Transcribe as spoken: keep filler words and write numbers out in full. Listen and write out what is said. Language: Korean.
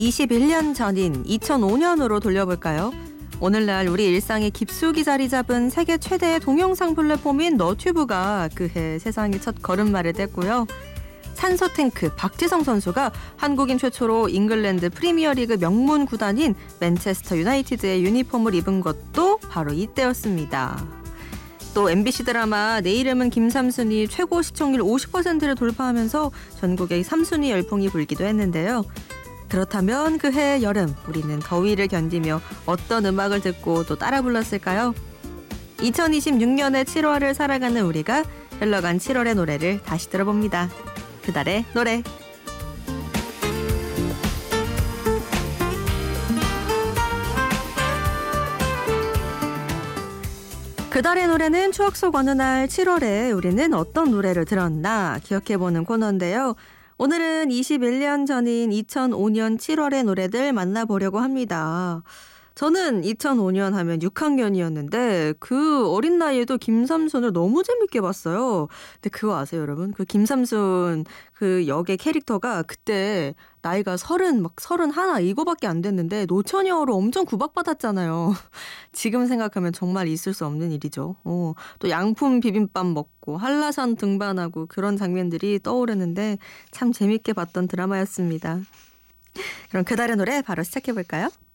이십일 년 전인 이천오 년으로 돌려볼까요? 오늘날 우리 일상에 깊숙이 자리 잡은 세계 최대의 동영상 플랫폼인 너튜브가 그해 세상에 첫 걸음마를 뗐고요. 산소탱크 박지성 선수가 한국인 최초로 잉글랜드 프리미어리그 명문 구단인 맨체스터 유나이티드의 유니폼을 입은 것도 바로 이때였습니다. 또 엠비씨 드라마 내 이름은 김삼순이 최고 시청률 오십 퍼센트를 돌파하면서 전국에 삼순위 열풍이 불기도 했는데요. 그렇다면 그해 여름 우리는 더위를 견디며 어떤 음악을 듣고 또 따라 불렀을까요? 이천이십육 년의 칠월을 살아가는 우리가 흘러간 칠월의 노래를 다시 들어봅니다. 그달의 노래. 그달의 노래는 추억 속 어느 날 칠월에 우리는 어떤 노래를 들었나 기억해보는 코너인데요. 오늘은 이십일 년 전인 이천오 년 칠월의 노래들 만나보려고 합니다. 저는 이천오 년 하면 육 학년이었는데 그 어린 나이에도 김삼순을 너무 재밌게 봤어요. 근데 그거 아세요, 여러분? 그 김삼순 그 역의 캐릭터가 그때 나이가 서른 막 서른 하나 이거밖에 안 됐는데 노처녀로 엄청 구박받았잖아요. 지금 생각하면 정말 있을 수 없는 일이죠. 어, 또 양품 비빔밥 먹고 한라산 등반하고 그런 장면들이 떠오르는데 참 재밌게 봤던 드라마였습니다. 그럼 그달의 노래 바로 시작해볼까요?